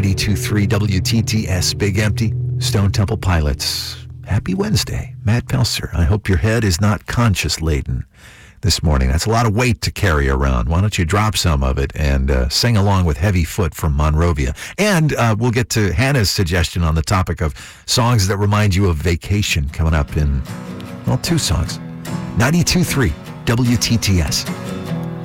92.3 WTTS, Big Empty, Stone Temple Pilots. Happy Wednesday. Matt Pelser. I hope your head is not conscious-laden this morning. That's a lot of weight to carry around. Why don't you drop some of it and sing along with Heavy Foot from Monrovia. And we'll get to Hannah's suggestion on the topic of songs that remind you of vacation coming up in, well, 2 songs. 92.3 WTTS.